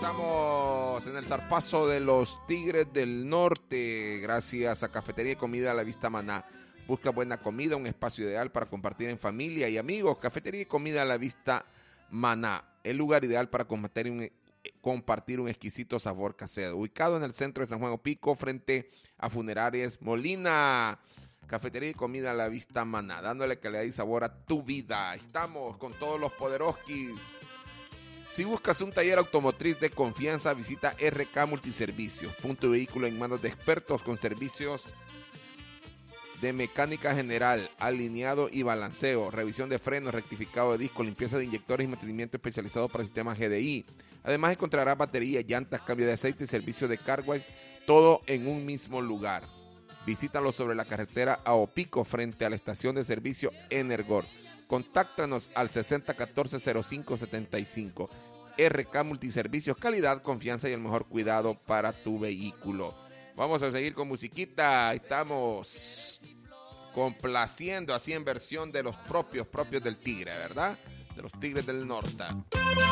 Estamos en el zarpazo de los Tigres del Norte, gracias a Cafetería y Comida La Vista Maná. Busca buena comida, un espacio ideal para compartir en familia y amigos. Cafetería y Comida La Vista Maná, el lugar ideal para compartir un exquisito sabor casero. Ubicado en el centro de San Juan Opico, frente a Funerarias Molina. Cafetería y Comida La Vista Maná, dándole calidad y sabor a tu vida. Estamos con todos los poderoskis. Si buscas un taller automotriz de confianza, visita RK Multiservicios, punto de vehículo en manos de expertos con servicios de mecánica general, alineado y balanceo, revisión de frenos, rectificado de disco, limpieza de inyectores y mantenimiento especializado para sistemas GDI. Además encontrarás baterías, llantas, cambio de aceite y servicio de carwash, todo en un mismo lugar. Visítalo sobre la carretera a Opico, frente a la estación de servicio Energor. Contáctanos al 6014-0575. RK Multiservicios, calidad, confianza y el mejor cuidado para tu vehículo. Vamos a seguir con musiquita. Estamos complaciendo así en versión de los propios del Tigre, ¿verdad? De los Tigres del Norte.